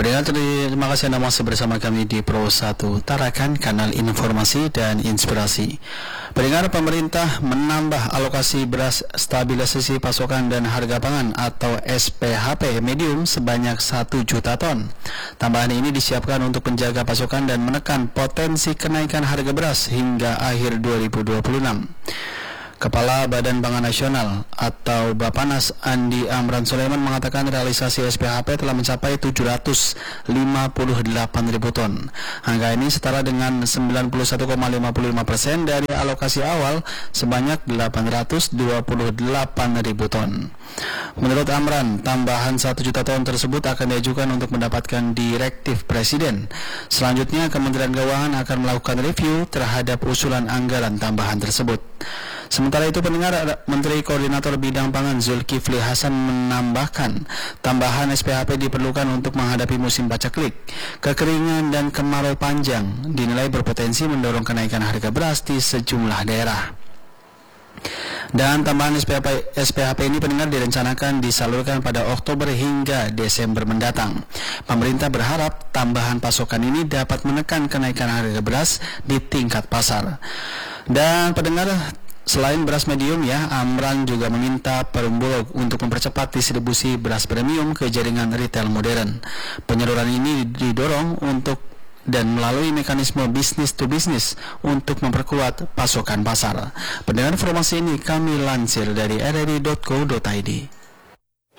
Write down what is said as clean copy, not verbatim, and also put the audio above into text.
Pendengar, terima kasih Anda masih bersama kami di Pro 1 Tarakan, kanal informasi dan inspirasi. Pendengar, pemerintah menambah alokasi beras stabilisasi pasokan dan harga pangan atau SPHP medium sebanyak 1 juta ton. Tambahan ini disiapkan untuk menjaga pasokan dan menekan potensi kenaikan harga beras hingga akhir 2026. Kepala Badan Pangan Nasional atau Bapanas Andi Amran Sulaiman mengatakan realisasi SPHP telah mencapai 758.000 ton. Angka ini setara dengan 91,55% dari alokasi awal sebanyak 828.000 ton. Menurut Amran, tambahan 1 juta ton tersebut akan diajukan untuk mendapatkan direktif Presiden. Selanjutnya, Kementerian Keuangan akan melakukan review terhadap usulan anggaran tambahan tersebut. Sementara itu, pendengar, Menteri Koordinator Bidang Pangan Zulkifli Hasan menambahkan tambahan SPHP diperlukan untuk menghadapi musim paceklik, kekeringan dan kemarau panjang dinilai berpotensi mendorong kenaikan harga beras di sejumlah daerah. Dan tambahan SPHP ini, pendengar, direncanakan disalurkan pada Oktober hingga Desember mendatang. Pemerintah berharap tambahan pasokan ini dapat menekan kenaikan harga beras di tingkat pasar. Dan pendengar, selain beras medium Amran juga meminta Perumbulog untuk mempercepat distribusi beras premium ke jaringan retail modern. Penyaluran ini didorong dan melalui mekanisme bisnis to bisnis untuk memperkuat pasokan pasar. Pendengar, informasi ini kami lansir dari rri.co.id.